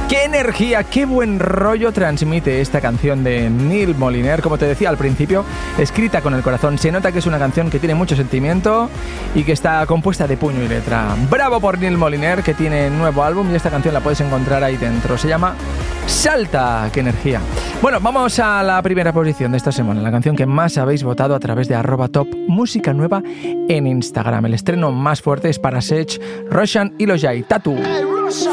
¡Qué energía, qué buen rollo transmite esta canción de Neil Moliner! Como te decía al principio, escrita con el corazón. Se nota que es una canción que tiene mucho sentimiento y que está compuesta de puño y letra. ¡Bravo por Neil Moliner, que tiene nuevo álbum y esta canción la puedes encontrar ahí dentro! Se llama Salta, qué energía. Bueno, vamos a la primera posición de esta semana, la canción que más habéis votado a través de @top música nueva en Instagram. El estreno más fuerte es para Sech, Roshan y Lojay, Tatu.